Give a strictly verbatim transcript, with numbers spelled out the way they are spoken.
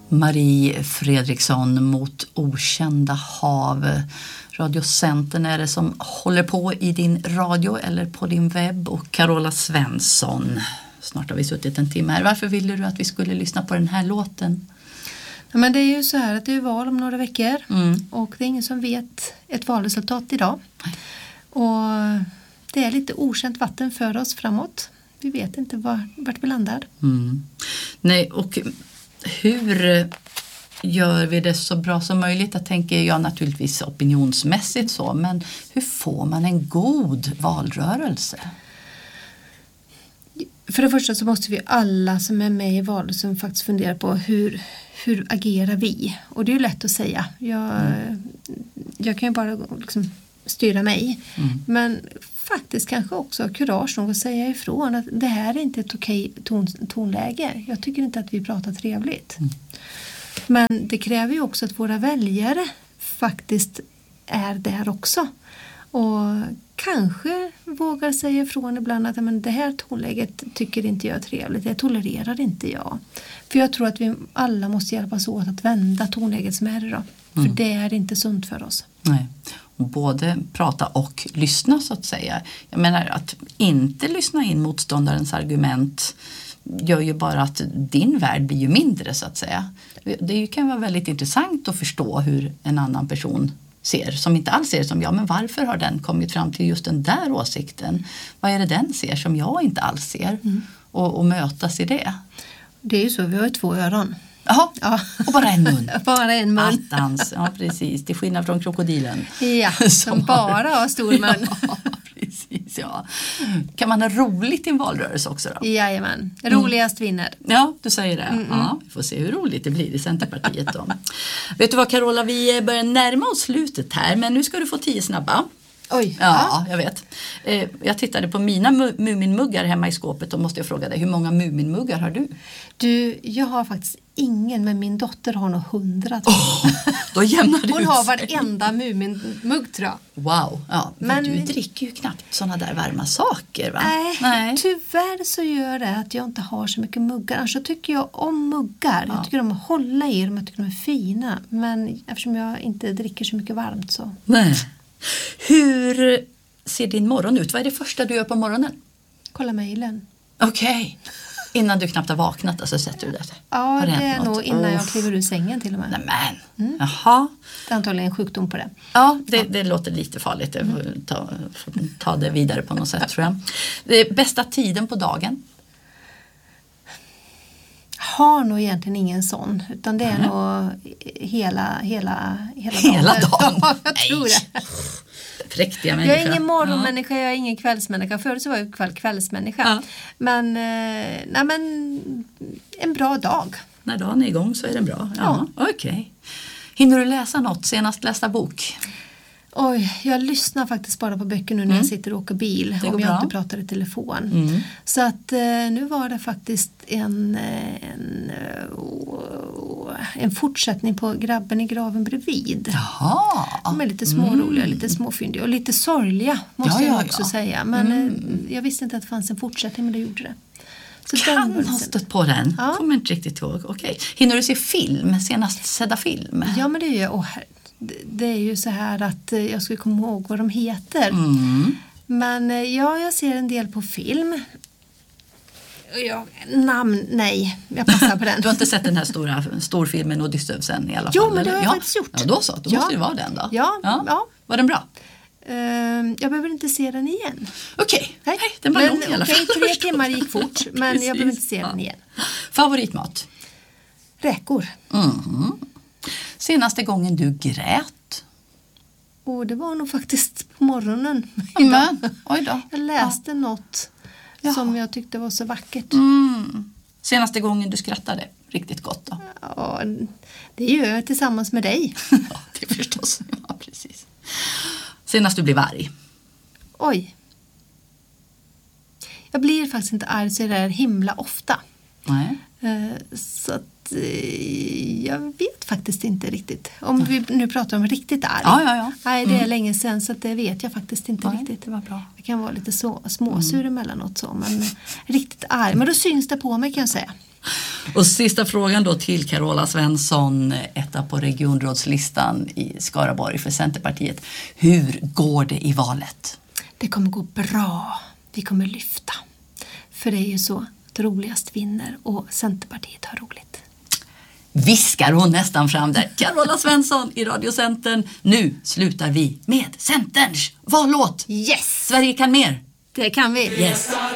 Marie Fredriksson, Mot okända hav. Radiocentern är det som håller på i din radio eller på din webb. Och Carola Svensson. Snart har vi suttit en timme här. Varför ville du att vi skulle lyssna på den här låten? Ja, men det är ju så här att det är val om några veckor. Mm. Och det är ingen som vet ett valresultat idag. Och det är lite okänt vatten för oss framåt. Vi vet inte var, vart vi landar. Mm. Nej, och hur gör vi det så bra som möjligt? Jag tänker jag naturligtvis opinionsmässigt så. Men hur får man en god valrörelse? För det första så måste vi alla som är med i valrörelsen faktiskt fundera på hur, hur agerar vi? Och det är ju lätt att säga. Jag, mm. jag kan ju bara liksom styra mig. Mm. Men faktiskt kanske också ha kurage nog att säga ifrån att det här är inte ett okej ton, tonläge. Jag tycker inte att vi pratar trevligt. Mm. Men det kräver ju också att våra väljare faktiskt är där också. Och kanske vågar säga ifrån ibland att men det här tonläget tycker inte jag är trevligt. Det tolererar inte jag. För jag tror att vi alla måste hjälpas åt att vända tonläget som är idag. För mm. det är inte sunt för oss. Nej. Och både prata och lyssna så att säga. Jag menar att inte lyssna in motståndarens argument gör ju bara att din värld blir ju mindre så att säga. Det kan vara väldigt intressant att förstå hur en annan person ser, som inte alls ser som jag. Men varför har den kommit fram till just den där åsikten? Vad är det den ser som jag inte alls ser? Mm. Och, och mötas i det. Det är ju så, vi har ju två öron. Jaha, ja. Och bara en mun. Bara en mun. Attans, ja precis. Till skillnad från krokodilen. Ja, som, som bara har stor mun. Ja, precis, ja. Kan man ha roligt i en valrörelse också då? Jajamän, roligast mm. vinner. Ja, du säger det. Mm-mm. Ja, vi får se hur roligt det blir i Centerpartiet då. Vet du vad Carola, vi börjar närma oss slutet här. Men nu ska du få tio snabba. Oj. Ja, ja, jag vet. Eh, jag tittade på mina mu- muminmuggar hemma i skåpet och måste jag fråga dig, hur många muminmuggar har du? Du, jag har faktiskt ingen, men min dotter har nog hundra. Oh, då jämnar det Hon ut har sig. varenda muminmugg tror jag. Wow, ja, men, men du dricker ju knappt sådana där varma saker va? Nej, nej, tyvärr så gör det att jag inte har så mycket muggar. Annars så tycker jag om muggar. Ja. Jag tycker om att hålla i dem, jag tycker de är fina. Men eftersom jag inte dricker så mycket varmt så... Nej. Hur ser din morgon ut? Vad är det första du gör på morgonen? Kolla mejlen. Okej. Okay. Innan du knappt har vaknat, alltså sätter du det? Ja, det, det är nog innan oh. jag kliver ur sängen till och med. Nämen, mm. jaha. Det är antagligen en sjukdom på det. Ja, det, det låter lite farligt. Jag får ta, får ta det vidare på något sätt tror jag. Det bästa tiden på dagen? Har nog egentligen ingen sån. Utan det är mm. nog hela, hela, hela dagen. Hela dagen? Ja, jag tror det. Präktiga människa. Jag är ingen morgonmänniska, jag är ingen kvällsmänniska. Förut så var jag kväll, kvällsmänniska. Ja. Men, eh, nej, men en bra dag. När dagen är igång så är den bra. Ja, ja. Okej. Okay. Hinner du läsa något? Senast lästa bok? Oj, jag lyssnar faktiskt bara på böcker nu när mm. jag sitter och åker bil. Om jag bra. inte pratar i telefon. Mm. Så att eh, nu var det faktiskt en, en, en fortsättning på Grabben i graven bredvid. Jaha. De är lite småroliga, mm. lite småfyndiga och lite sorgliga måste ja, jag också ja. säga. Men mm. eh, jag visste inte att det fanns en fortsättning, men det gjorde det. Så kan den ha stött på den. Ja. Kommer inte riktigt ihåg. Okej. Hinner du se film? Senast sedda film? Ja, men det är ju... Oh, det är ju så här att jag skulle komma ihåg vad de heter. Mm. Men ja, jag ser en del på film. Ja, namn, nej. Jag passar på den. Du har inte sett den här stora storfilmen Odysseus i alla fall? Jo, men det har eller? jag ja. faktiskt gjort. Ja, då så. Då ja. måste det vara den då. Ja, ja. ja. Var den bra? Uh, jag behöver inte se den igen. Okej, okay. nej, den var men, lång i alla fall. Okay, tre timmar gick fort, men Precis. jag behöver inte se ja. den igen. Favoritmat? Räkor. Mm. Senaste gången du grät? Och det var nog faktiskt på morgonen. Men, oj då. Jag läste ja. något Jaha. som jag tyckte var så vackert. Mm. Senaste gången du skrattade riktigt gott då? Ja, det gör jag tillsammans med dig. Ja, det förstås. Ja, precis. Senast du blev arg? Oj. Jag blir faktiskt inte arg så där himla ofta. Nej. Så att jag vet faktiskt inte riktigt. Om vi nu pratar om riktigt arg. Ja, ja, ja. Nej, det är mm. länge sedan så att det vet jag faktiskt inte Nej, riktigt. Det var bra. Jag kan vara lite så, småsur mm. emellanåt så. Men riktigt arg. Men då syns det på mig kan jag säga. Och sista frågan då till Carola Svensson, etta på regionrådslistan i Skaraborg för Centerpartiet. Hur går det i valet? Det kommer gå bra. Vi kommer lyfta. För det är ju så att roligast vinner och Centerpartiet har roligt. Viskar hon nästan fram där. Carola Svensson i Radiocentern. Nu slutar vi med Centerns vallåt. Yes! Sverige kan mer. Det kan vi. Yes.